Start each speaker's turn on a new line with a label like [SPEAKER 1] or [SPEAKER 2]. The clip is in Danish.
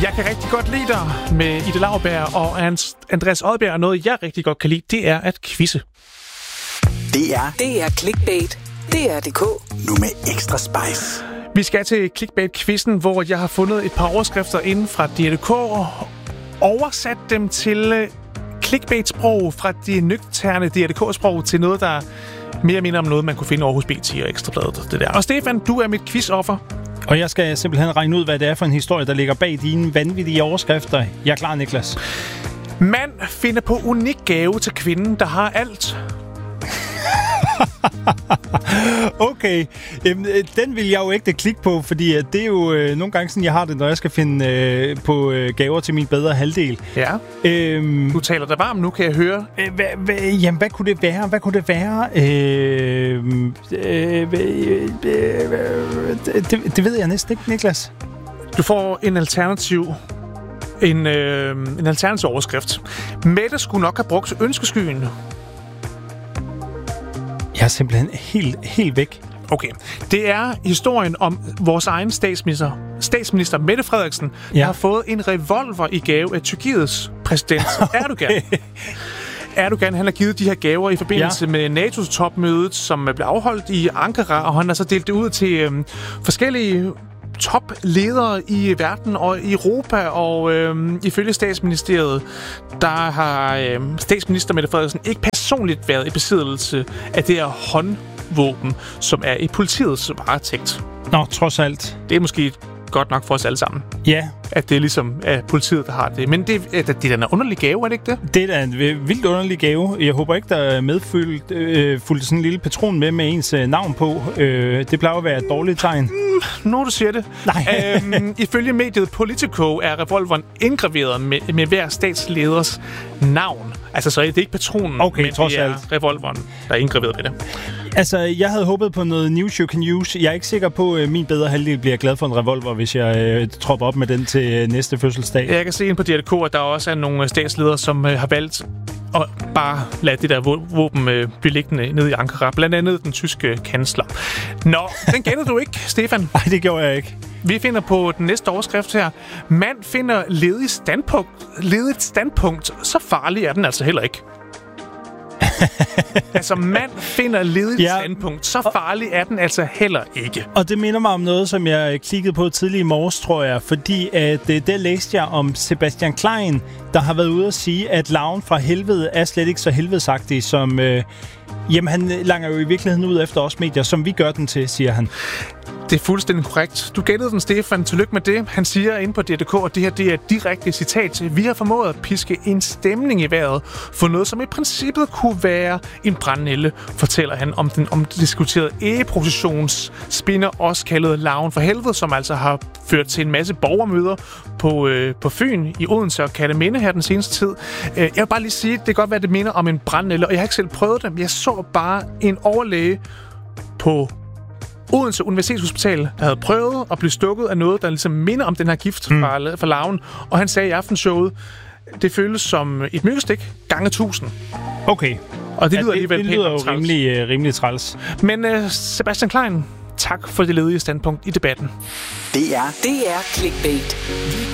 [SPEAKER 1] Jeg kan rigtig godt lide dig med Ida Lauberg og Andreas Odbjerg, og noget jeg rigtig godt kan lide, det er at quizze.
[SPEAKER 2] Det er Clickbait. DR.dk. Nu med ekstra spice.
[SPEAKER 1] Vi skal til Clickbait-quizzen, hvor jeg har fundet et par overskrifter inden fra DR.dk og oversat dem til clickbait-sprog fra de nøgterne DR.dk-sprog til noget, der mere minder om noget, man kunne finde over hos BT og Ekstrabladet. Det der. Og Stefan, du er mit quizoffer.
[SPEAKER 3] Og jeg skal simpelthen regne ud, hvad det er for en historie, der ligger bag dine vanvittige overskrifter. Jeg er klar, Niklas.
[SPEAKER 1] Mand finder på unik gave til kvinden, der har alt.
[SPEAKER 3] Okay, den vil jeg jo ikke klikke på, fordi det er jo nogle gange sådan, jeg har det, når jeg skal finde på gaver til min bedre halvdel.
[SPEAKER 1] Ja, du taler dig varm, nu kan jeg høre.
[SPEAKER 3] Jamen, hvad kunne det være? Det ved jeg næsten ikke, Niklas.
[SPEAKER 1] Du får en alternativ overskrift. Mette skulle nok have brugt ønskeskyen.
[SPEAKER 3] Jeg er simpelthen helt væk.
[SPEAKER 1] Okay. Det er historien om vores egen statsminister Mette Frederiksen, der har fået en revolver i gave af Tyrkiets præsident Erdogan. Erdogan, han har givet de her gaver i forbindelse med NATO's topmødet, som blev afholdt i Ankara, og han har så delt det ud til forskellige topledere i verden og i Europa, og ifølge statsministeriet, der har statsminister Mette Frederiksen ikke personligt været i besiddelse af det her håndvåben, som er i politiets varetægt.
[SPEAKER 3] Nå, trods alt.
[SPEAKER 1] Det er måske godt nok for os alle sammen.
[SPEAKER 3] Ja.
[SPEAKER 1] At det er ligesom politiet, der har det. Men det er da en underlig gave, er det ikke det?
[SPEAKER 3] Det er da en vildt underlig gave. Jeg håber ikke, der er fulgt sådan en lille patron med ens navn på. Det plejer at være et dårligt tegn.
[SPEAKER 1] Nu du siger det.
[SPEAKER 3] Nej.
[SPEAKER 1] Ifølge mediet Politico er revolveren indgraveret med hver statsleders navn. Altså, så er det ikke patronen,
[SPEAKER 3] okay,
[SPEAKER 1] men det er revolveren, der er indgraveret ved det.
[SPEAKER 3] Altså, jeg havde håbet på noget news you can use. Jeg er ikke sikker på, at min bedre halvdel bliver glad for en revolver, hvis jeg tropper op med den til næste fødselsdag.
[SPEAKER 1] Jeg kan se ind på DR.dk, at der også er nogle statsledere, som har valgt at bare lade det der våben blive liggende nede i Ankara. Blandt andet den tyske kansler. Nå, den gætter du ikke, Stefan.
[SPEAKER 3] Nej, det gjorde jeg ikke.
[SPEAKER 1] Vi finder på den næste overskrift her. Mand finder ledigt standpunkt. Så farlig er den altså heller ikke. Altså, mand finder ledigt standpunkt. Så farlig er den altså heller ikke.
[SPEAKER 3] Og det minder mig om noget, som jeg klikkede på tidlig i morges, tror jeg. Fordi at der læste jeg om Sebastian Klein, der har været ude at sige, at larven fra helvede er slet ikke så helvedesagtig, som... Jamen, han langer jo i virkeligheden ud efter os medier, som vi gør den til, siger han.
[SPEAKER 1] Det er fuldstændig korrekt. Du gættede den, Stefan. Tillykke med det. Han siger inde på DR.dk, at det her det er et direkte citat. Vi har formået at piske en stemning i vejret for noget, som i princippet kunne være en brandnælde, fortæller han om den omdiskuterede ægeprocessionsspinner, også kaldet larven for helvede, som altså har ført til en masse borgermøder på Fyn, i Odense og Kerteminde her den seneste tid. Jeg vil bare lige sige, at det kan godt være, at det minder om en brandnælde, og jeg har ikke selv prøvet det. Jeg så bare en overlæge på Odense Universitetshospital, der havde prøvet at blive stukket af noget, der ligesom minder om den her gift fra larven, og han sagde i aftenshowet, det føles som et myggestik gange 1000.
[SPEAKER 3] Okay.
[SPEAKER 1] Og det lyder alligevel
[SPEAKER 3] det lyder jo rimelig træls.
[SPEAKER 1] Men Sebastian Klein, tak for det ledige standpunkt i debatten.
[SPEAKER 2] Det er Clickbait.